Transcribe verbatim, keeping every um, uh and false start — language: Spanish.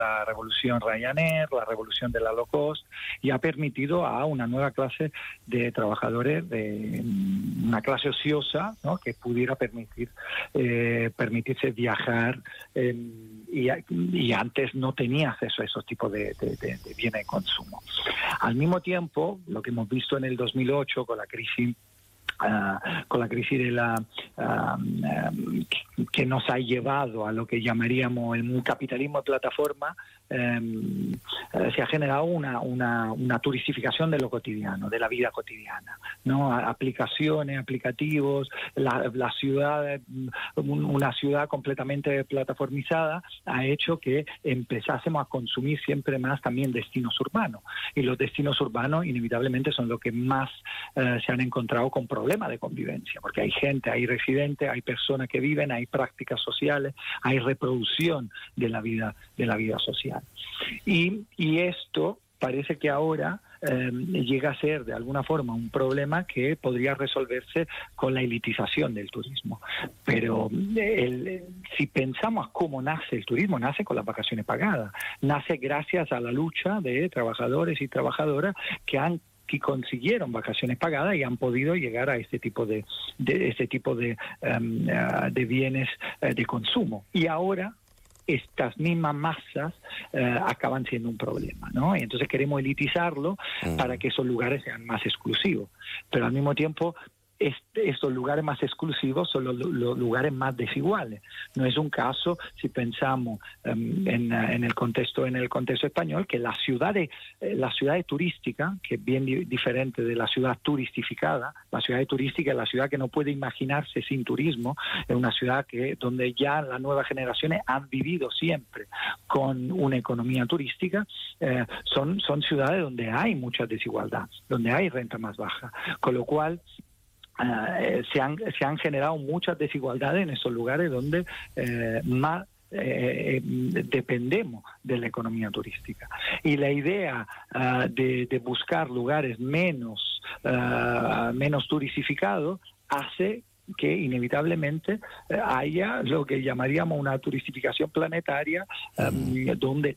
la revolución Ryanair, la revolución de la low cost, y ha permitido a una nueva clase de trabajadores, de una clase ociosa, ¿no?, que pudiera permitir eh, permitirse viajar, eh, y, y antes no tenía acceso a esos tipos de, de, de, de bienes de consumo. Al mismo tiempo, lo que hemos visto en el dos mil ocho con la crisis Uh, con la crisis de la uh, um, que, que nos ha llevado a lo que llamaríamos el capitalismo de plataforma, um, uh, se ha generado una, una, una turistificación de lo cotidiano, de la vida cotidiana, ¿no? Aplicaciones, aplicativos, la, la ciudad, una ciudad completamente plataformizada ha hecho que empezásemos a consumir siempre más también destinos urbanos, y los destinos urbanos inevitablemente son los que más uh, se han encontrado con problemas de convivencia, porque hay gente, hay residentes, hay personas que viven, hay prácticas sociales, hay reproducción de la vida, de la vida social. Y, y esto parece que ahora eh, llega a ser de alguna forma un problema que podría resolverse con la elitización del turismo. Pero el, si pensamos cómo nace el turismo, nace con las vacaciones pagadas, nace gracias a la lucha de trabajadores y trabajadoras que han que consiguieron vacaciones pagadas y han podido llegar a este tipo de, de este tipo de, um, uh, de bienes uh, de consumo. Y ahora estas mismas masas uh, acaban siendo un problema, ¿no? Y entonces queremos elitizarlo mm. para que esos lugares sean más exclusivos. Pero al mismo tiempo, Este, estos lugares más exclusivos son los, los lugares más desiguales. No es un caso, si pensamos um, en, en el contexto en el contexto español, que las ciudades eh, la ciudad turística, que es bien di- diferente de la ciudad turistificada. La ciudad turística es la ciudad que no puede imaginarse sin turismo, es una ciudad que donde ya las nuevas generaciones han vivido siempre con una economía turística. Eh, son, son ciudades donde hay mucha desigualdad, donde hay renta más baja, con lo cual Uh, se, han, se han generado muchas desigualdades en esos lugares donde eh, más eh, dependemos de la economía turística. Y la idea uh, de, de buscar lugares menos, uh, menos turistificados hace que inevitablemente haya lo que llamaríamos una turistificación planetaria, um, donde